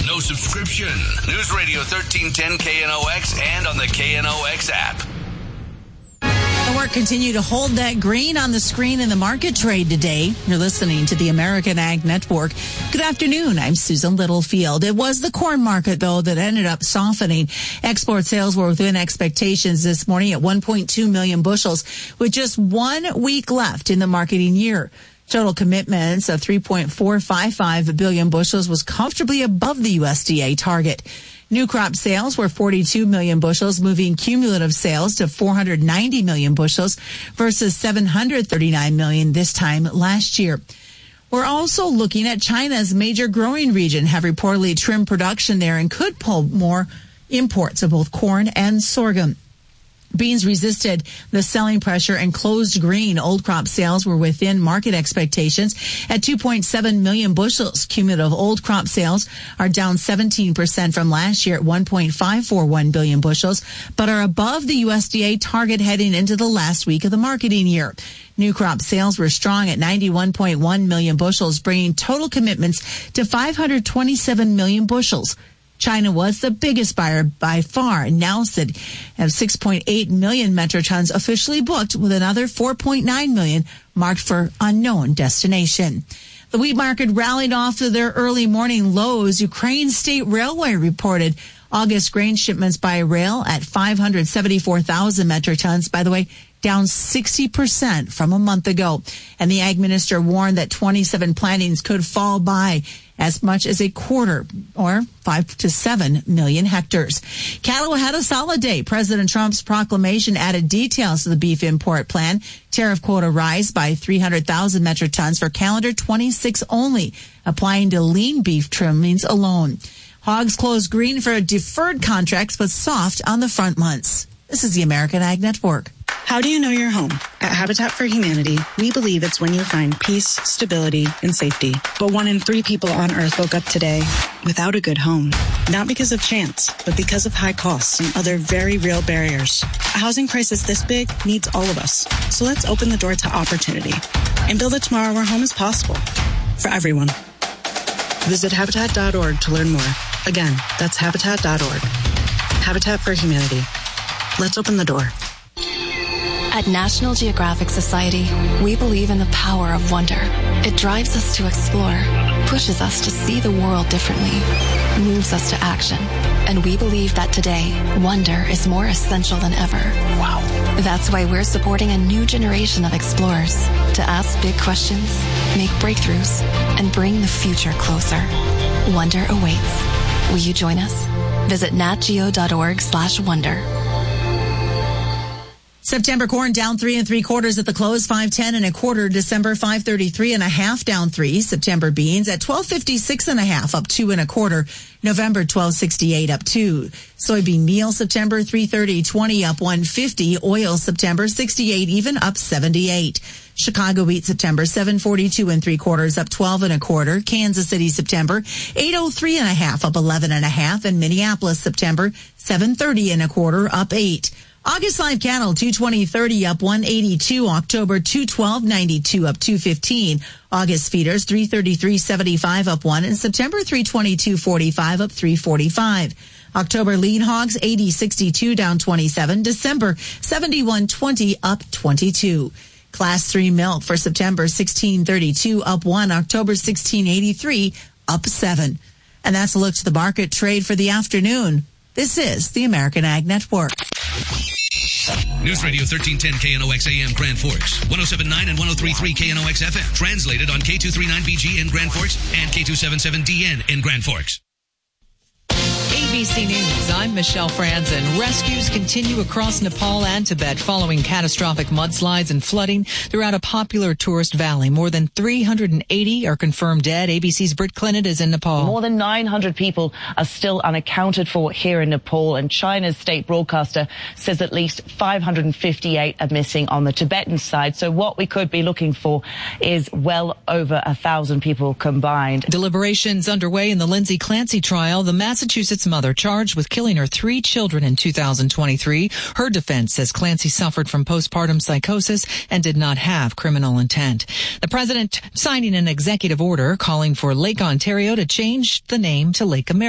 no subscription. News Radio 1310 KNOX and on the KNOX app. The work continue to hold that green on the screen in the market trade today. You're listening to the American Ag Network. Good afternoon. I'm Susan Littlefield. It was the corn market, though, that ended up softening. Export sales were within expectations this morning at 1.2 million bushels, with just 1 week left in the marketing year. Total commitments of 3.455 billion bushels was comfortably above the USDA target. New crop sales were 42 million bushels, moving cumulative sales to 490 million bushels versus 739 million this time last year. We're also looking at China's major growing region have reportedly trimmed production there and could pull more imports of both corn and sorghum. Beans resisted the selling pressure and closed green. Old crop sales were within market expectations at 2.7 million bushels. Cumulative old crop sales are down 17% from last year at 1.541 billion bushels, but are above the USDA target heading into the last week of the marketing year. New crop sales were strong at 91.1 million bushels, bringing total commitments to 527 million bushels. China was the biggest buyer by far, announced it have 6.8 million metric tons officially booked, with another 4.9 million marked for unknown destination. The wheat market rallied off of their early morning lows. Ukraine State Railway reported August grain shipments by rail at 574,000 metric tons, by the way, down 60% from a month ago. And the ag minister warned that 27 plantings could fall by as much as a quarter, or 5 to 7 million hectares. Cattle had a solid day. President Trump's proclamation added details to the beef import plan. Tariff quota rise by 300,000 metric tons for calendar 26 only, applying to lean beef trimmings alone. Hogs closed green for deferred contracts, but soft on the front months. This is the American Ag Network. How do you know your home? At Habitat for Humanity, we believe it's when you find peace, stability, and safety. But 1 in 3 people on Earth woke up today without a good home. Not because of chance, but because of high costs and other very real barriers. A housing crisis this big needs all of us. So let's open the door to opportunity and build a tomorrow where home is possible for everyone. Visit Habitat.org to learn more. Again, that's Habitat.org. Habitat for Humanity. Let's open the door. At National Geographic Society, we believe in the power of wonder. It drives us to explore, pushes us to see the world differently, moves us to action. And we believe that today, wonder is more essential than ever. Wow. That's why we're supporting a new generation of explorers to ask big questions, make breakthroughs, and bring the future closer. Wonder awaits. Will you join us? Visit natgeo.org/wonder. September corn down 3 3/4 at the close, 5.10 1/4. December 5.33 1/2 down 3. September beans at 12.56 1/2 up 2 1/4. November 12.68 up 2. Soybean meal September 3.30 up 1.50. Oil September 68 even up 78. Chicago wheat September 7.42 3/4 up 12 1/4. Kansas City September 8.03 1/2 up 11 1/2, and Minneapolis September 7.30 1/4 up 8. August live cattle 220.30 up 182. October 212.92 up 215. August feeders 333.75 up 1, and September 322.45 up 345. October lean hogs 80.62 down 27. December 71.20 up 22. Class 3 milk for September 16.32 up 1. October 16.83 up 7. And that's a look to the market trade for the afternoon. This is the American Ag Network. News Radio 1310 KNOX AM Grand Forks, 107.9 and 103.3 KNOX FM. Translated on K239BG in Grand Forks and K277DN in Grand Forks. ABC News, I'm Michelle Franzen. Rescues continue across Nepal and Tibet following catastrophic mudslides and flooding throughout a popular tourist valley. More than 380 are confirmed dead. ABC's Britt Clinton is in Nepal. More than 900 people are still unaccounted for here in Nepal, and China's state broadcaster says at least 558 are missing on the Tibetan side. So what we could be looking for is well over 1,000 people combined. Deliberations underway in the Lindsay Clancy trial. The Massachusetts mother charged with killing her 3 children in 2023. Her defense says Clancy suffered from postpartum psychosis and did not have criminal intent. The president signing an executive order calling for Lake Ontario to change the name to Lake America.